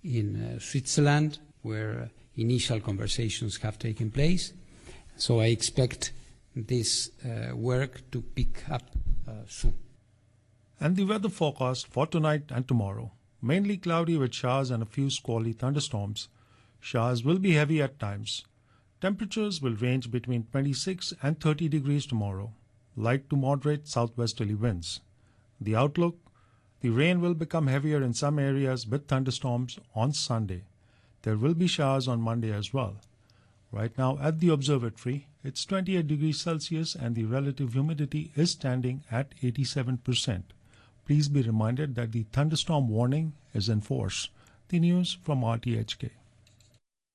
in Switzerland, where initial conversations have taken place. So I expect this work to pick up soon. And the weather forecast for tonight and tomorrow. Mainly cloudy with showers and a few squally thunderstorms. Showers will be heavy at times. Temperatures will range between 26 and 30 degrees tomorrow. Light to moderate southwesterly winds. The outlook: the rain will become heavier in some areas with thunderstorms on Sunday. There will be showers on Monday as well. Right now at the observatory, it's 28 degrees Celsius and the relative humidity is standing at 87%. Please be reminded that the thunderstorm warning is in force. The news from RTHK.